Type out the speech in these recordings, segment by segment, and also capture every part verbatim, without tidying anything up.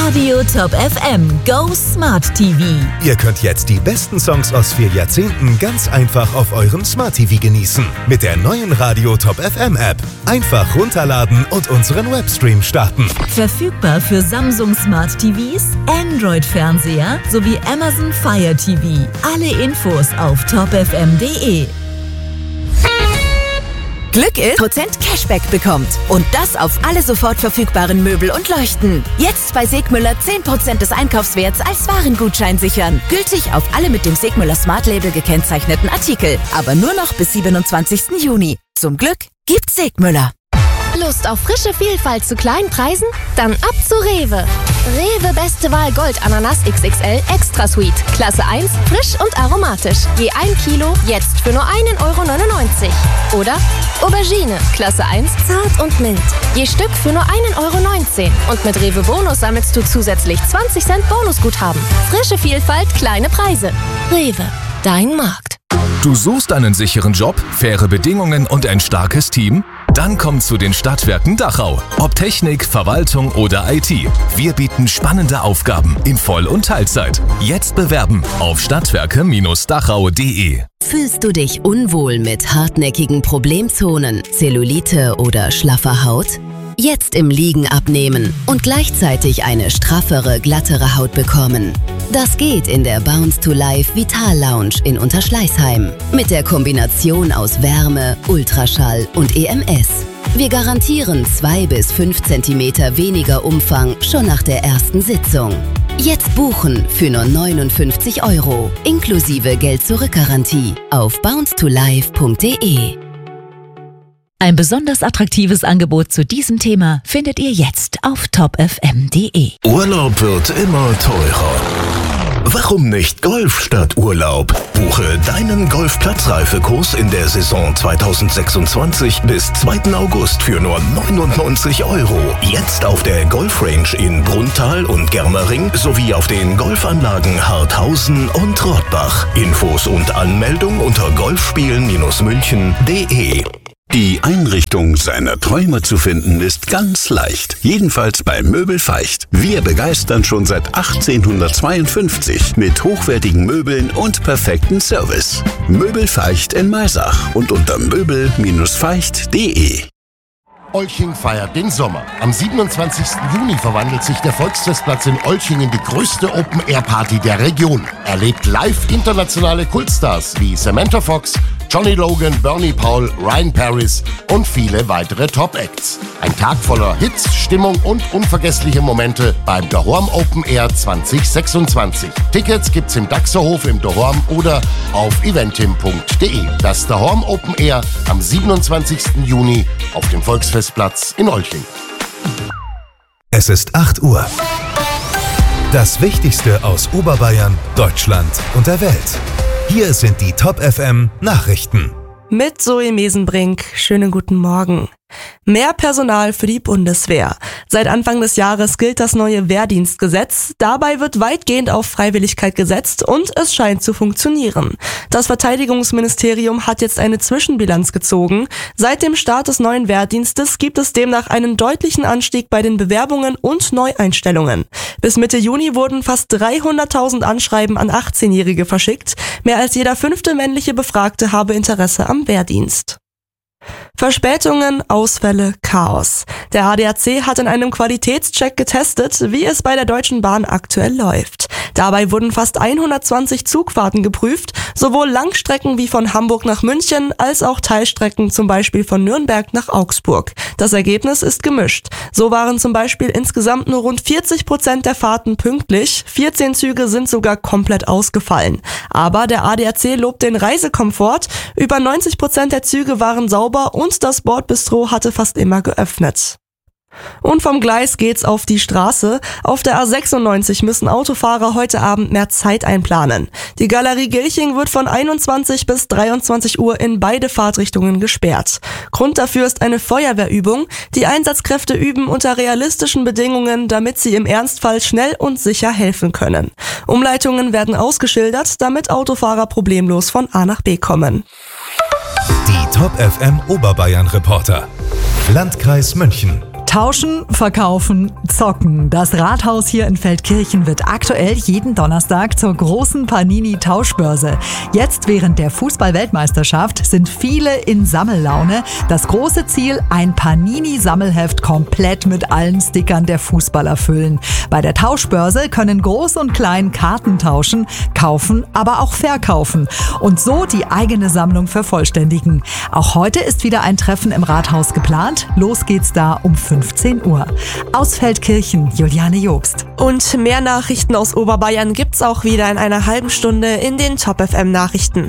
Radio Top F M Go Smart T V. Ihr könnt jetzt die besten Songs aus vier Jahrzehnten ganz einfach auf eurem Smart T V genießen. Mit der neuen Radio Top F M App. Einfach runterladen und unseren Webstream starten. Verfügbar für Samsung Smart T Vs, Android-Fernseher sowie Amazon Fire T V. Alle Infos auf top f m punkt d e. Glück ist, Prozent Cashback bekommt. Und das auf alle sofort verfügbaren Möbel und Leuchten. Jetzt bei Segmüller zehn Prozent des Einkaufswerts als Warengutschein sichern. Gültig auf alle mit dem Segmüller Smart Label gekennzeichneten Artikel. Aber nur noch bis siebenundzwanzigsten Juni. Zum Glück gibt's Segmüller. Lust auf frische Vielfalt zu kleinen Preisen? Dann ab zu Rewe. Rewe Beste Wahl Gold Ananas X X L Extra Sweet. Klasse eins, frisch und aromatisch. Je ein Kilo, jetzt für nur einen Euro neunundneunzig. Oder Aubergine, Klasse eins, zart und mild. Je Stück für nur einen Euro neunzehn. Und mit Rewe Bonus sammelst du zusätzlich zwanzig Cent Bonusguthaben. Frische Vielfalt, kleine Preise. Rewe, dein Markt. Du suchst einen sicheren Job, faire Bedingungen und ein starkes Team? Dann komm zu den Stadtwerken Dachau. Ob Technik, Verwaltung oder I T. Wir bieten spannende Aufgaben in Voll- und Teilzeit. Jetzt bewerben auf stadtwerke Dachau punkt de. Fühlst du dich unwohl mit hartnäckigen Problemzonen, Zellulite oder schlaffer Haut? Jetzt im Liegen abnehmen und gleichzeitig eine straffere, glattere Haut bekommen. Das geht in der Bounce to Life Vital Lounge in Unterschleißheim. Mit der Kombination aus Wärme, Ultraschall und E M S. Wir garantieren zwei bis fünf Zentimeter weniger Umfang schon nach der ersten Sitzung. Jetzt buchen für nur neunundfünfzig Euro, inklusive Geld-Zurück-Garantie auf bounce to life punkt de. Ein besonders attraktives Angebot zu diesem Thema findet ihr jetzt auf top f m punkt d e. Urlaub wird immer teurer. Warum nicht Golf statt Urlaub? Buche deinen Golfplatzreifekurs in der Saison zweitausendsechsundzwanzig bis zweiten August für nur neunundneunzig Euro. Jetzt auf der Golfrange in Brunntal und Germering sowie auf den Golfanlagen Harthausen und Rottbach. Infos und Anmeldung unter golfspielen münchen punkt de. Die Einrichtung seiner Träume zu finden ist ganz leicht. Jedenfalls bei Möbel Feicht. Wir begeistern schon seit achtzehnhundertzweiundfünfzig mit hochwertigen Möbeln und perfekten Service. Möbel Feicht in Maisach und unter möbel feicht punkt de. Olching feiert den Sommer. Am siebenundzwanzigsten Juni verwandelt sich der Volksfestplatz in Olching in die größte Open-Air-Party der Region. Erlebt live internationale Kultstars wie Samantha Fox, Johnny Logan, Bernie Paul, Ryan Paris und viele weitere Top-Acts. Ein Tag voller Hits, Stimmung und unvergessliche Momente beim Dahorm Open Air zwanzig sechsundzwanzig. Tickets gibt's im Daxerhof im Dahorm oder auf eventim punkt de. Das Dahorm Open Air am siebenundzwanzigsten Juni auf dem Volksfestplatz in Olching. Es ist acht Uhr. Das Wichtigste aus Oberbayern, Deutschland und der Welt. Hier sind die Top F M Nachrichten. Mit Zoe Mesenbrink. Schönen guten Morgen. Mehr Personal für die Bundeswehr. Seit Anfang des Jahres gilt das neue Wehrdienstgesetz. Dabei wird weitgehend auf Freiwilligkeit gesetzt und es scheint zu funktionieren. Das Verteidigungsministerium hat jetzt eine Zwischenbilanz gezogen. Seit dem Start des neuen Wehrdienstes gibt es demnach einen deutlichen Anstieg bei den Bewerbungen und Neueinstellungen. Bis Mitte Juni wurden fast dreihunderttausend Anschreiben an achtzehnjährige verschickt. Mehr als jeder fünfte männliche Befragte habe Interesse am Wehrdienst. Verspätungen, Ausfälle, Chaos. Der A D A C hat in einem Qualitätscheck getestet, wie es bei der Deutschen Bahn aktuell läuft. Dabei wurden fast hundertzwanzig Zugfahrten geprüft, sowohl Langstrecken wie von Hamburg nach München, als auch Teilstrecken, zum Beispiel von Nürnberg nach Augsburg. Das Ergebnis ist gemischt. So waren zum Beispiel insgesamt nur rund vierzig Prozent der Fahrten pünktlich, vierzehn Züge sind sogar komplett ausgefallen. Aber der A D A C lobt den Reisekomfort, über neunzig Prozent der Züge waren sauber und das Bordbistro hatte fast immer geöffnet. Und vom Gleis geht's auf die Straße. Auf der A sechsundneunzig müssen Autofahrer heute Abend mehr Zeit einplanen. Die Galerie Gilching wird von einundzwanzig bis dreiundzwanzig Uhr in beide Fahrtrichtungen gesperrt. Grund dafür ist eine Feuerwehrübung. Die Einsatzkräfte üben unter realistischen Bedingungen, damit sie im Ernstfall schnell und sicher helfen können. Umleitungen werden ausgeschildert, damit Autofahrer problemlos von A nach B kommen. Die Top F M Oberbayern Reporter. Landkreis München. Tauschen, verkaufen, zocken. Das Rathaus hier in Feldkirchen wird aktuell jeden Donnerstag zur großen Panini-Tauschbörse. Jetzt während der Fußball-Weltmeisterschaft sind viele in Sammellaune. Das große Ziel, ein Panini-Sammelheft komplett mit allen Stickern der Fußballer füllen. Bei der Tauschbörse können Groß und Klein Karten tauschen, kaufen, aber auch verkaufen und so die eigene Sammlung vervollständigen. Auch heute ist wieder ein Treffen im Rathaus geplant. Los geht's da um fünfzehn Uhr. Aus Feldkirchen, Juliane Jobst. Und mehr Nachrichten aus Oberbayern gibt's auch wieder in einer halben Stunde in den Top F M Nachrichten.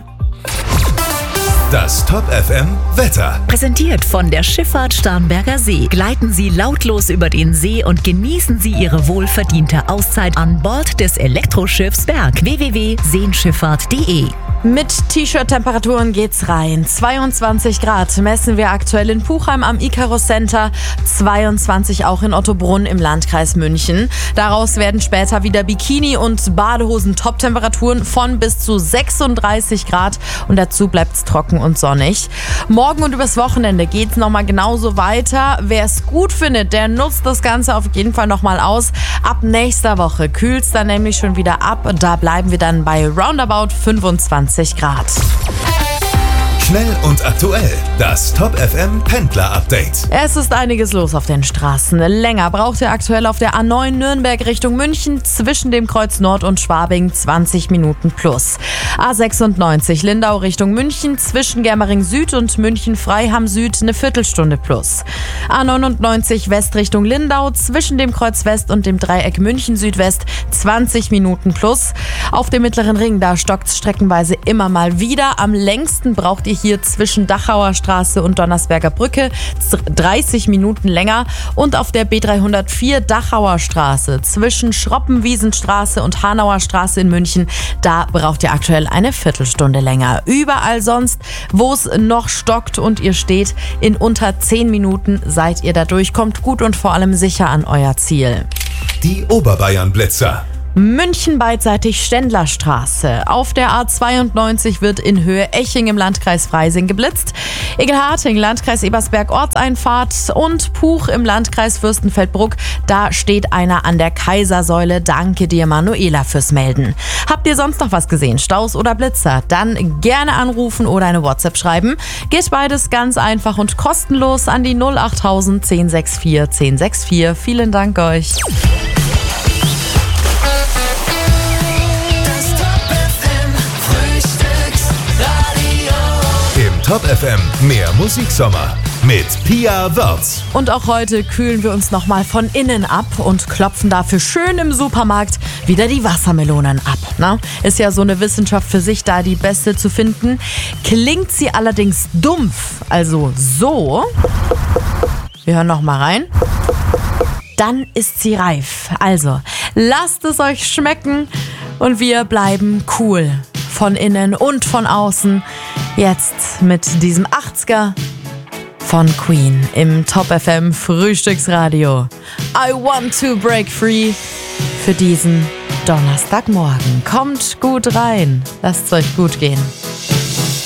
Das Top F M Wetter. Präsentiert von der Schifffahrt Starnberger See. Gleiten Sie lautlos über den See und genießen Sie Ihre wohlverdiente Auszeit an Bord des Elektroschiffs Berg. w w w punkt seenschifffahrt punkt de. Mit T-Shirt-Temperaturen geht's rein. zweiundzwanzig Grad messen wir aktuell in Puchheim am Icarus Center, zweiundzwanzig auch in Ottobrunn im Landkreis München. Daraus werden später wieder Bikini- und Badehosen-Top-Temperaturen von bis zu sechsunddreißig Grad und dazu bleibt's trocken und sonnig. Morgen und übers Wochenende geht's nochmal genauso weiter. Wer es gut findet, der nutzt das Ganze auf jeden Fall nochmal aus. Ab nächster Woche kühlt's dann nämlich schon wieder ab. Da bleiben wir dann bei roundabout fünfundzwanzig Grad. Schnell und aktuell. Das Top F M Pendler Update. Es ist einiges los auf den Straßen. Länger braucht ihr aktuell auf der A neun Nürnberg Richtung München zwischen dem Kreuz Nord und Schwabing zwanzig Minuten plus. A sechsundneunzig Lindau Richtung München zwischen Germering Süd und München Freiham Süd eine Viertelstunde plus. A neunundneunzig West Richtung Lindau zwischen dem Kreuz West und dem Dreieck München Südwest zwanzig Minuten plus. Auf dem Mittleren Ring, da stockt's streckenweise immer mal wieder. Am längsten braucht ihr hier zwischen Dachauer Straße und Donnersberger Brücke dreißig Minuten länger und auf der B dreihundertvier Dachauer Straße zwischen Schroppenwiesenstraße und Hanauer Straße in München, da braucht ihr aktuell eine Viertelstunde länger. Überall sonst, wo es noch stockt und ihr steht, in unter zehn Minuten seid ihr da durch, kommt gut und vor allem sicher an euer Ziel. Die Oberbayern-Blitzer. München beidseitig Ständlerstraße. Auf der A zweiundneunzig wird in Höhe Eching im Landkreis Freising geblitzt. Egelharting, Landkreis Ebersberg Ortseinfahrt und Puch im Landkreis Fürstenfeldbruck. Da steht einer an der Kaisersäule. Danke dir, Manuela, fürs Melden. Habt ihr sonst noch was gesehen? Staus oder Blitzer? Dann gerne anrufen oder eine WhatsApp schreiben. Geht beides ganz einfach und kostenlos an die null achttausend zehn sechs vier zehn sechs vier. Vielen Dank euch. Top F M, mehr Musiksommer mit Pia Wörz. Und auch heute kühlen wir uns nochmal von innen ab und klopfen dafür schön im Supermarkt wieder die Wassermelonen ab. Na? Ist ja so eine Wissenschaft für sich, da die beste zu finden. Klingt sie allerdings dumpf, also so. Wir hören nochmal rein. Dann ist sie reif. Also, lasst es euch schmecken und wir bleiben cool. Von innen und von außen. Jetzt mit diesem achtziger von Queen im Top F M Frühstücksradio. I want to break free für diesen Donnerstagmorgen. Kommt gut rein. Lasst's euch gut gehen.